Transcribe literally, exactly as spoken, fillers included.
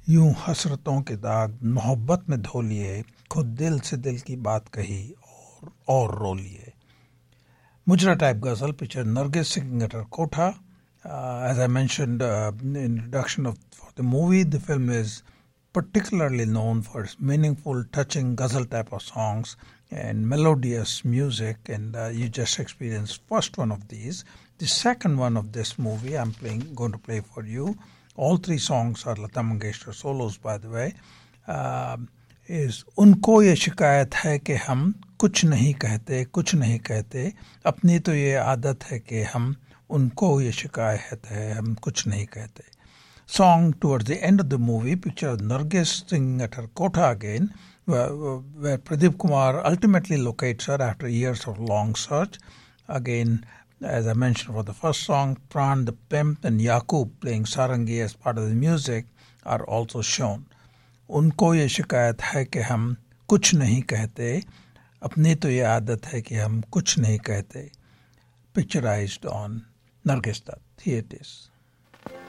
यूं हसरतों के दाग मोहब्बत में धो लिए, खुद दिल से दिल की बात कही और और रो लिए. Mujra type ghazal picture Nargis singing at her kotha. Uh, as I mentioned uh, in the introduction of for the movie, the film is particularly known for its meaningful, touching ghazal type of songs and melodious music. And uh, you just experienced first one of these. The second one of this movie, I'm playing, going to play for you. All three songs are Lata Mangeshkar solos, by the way. Uh, is उनको ये शिकायत है कि हम कुछ नहीं कहते कुछ नहीं कहते अपनी तो ये आदत है कि हम उनको ये शिकायत है हम कुछ नहीं कहते. Song towards the end of the movie, picture Nargis singing at her kotha again, where, where Pradeep Kumar ultimately locates her after years of long search. Again, as I mentioned for the first song, Pran the pimp and Yaqub playing sarangi as part of the music are also shown. उनको ये शिकायत है कि हम कुछ नहीं कहते अपनी तो ये आदत है कि हम कुछ नहीं कहते. Picturized on Nargis Dutt. Here it is.